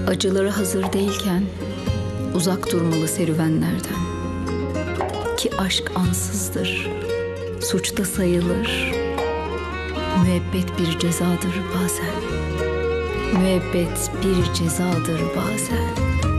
Acıları hazır değilken uzak durmalı serüvenlerden. Ki aşk ansızdır, suç da sayılır. Müebbet bir cezadır bazen. Müebbet bir cezadır bazen.